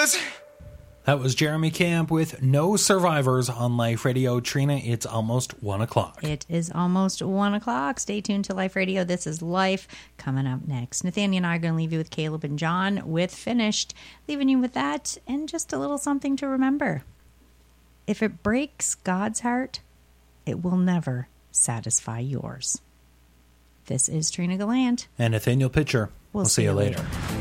survivors. That was Jeremy Camp with No Survivors on Life Radio. Trina, it's almost 1 o'clock. It is almost 1 o'clock. Stay tuned to Life Radio. This is Life coming up next. Nathaniel and I are going to leave you with Caleb and John with Finished. Leaving you with that and just a little something to remember. If it breaks God's heart, it will never satisfy yours. This is Trina Gallant. And Nathaniel Pitcher. We'll see you later.